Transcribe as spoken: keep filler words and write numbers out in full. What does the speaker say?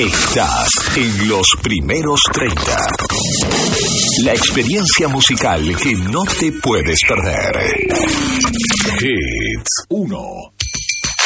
Estás en los primeros treinta. La experiencia musical que no te puedes perder. Hits uno.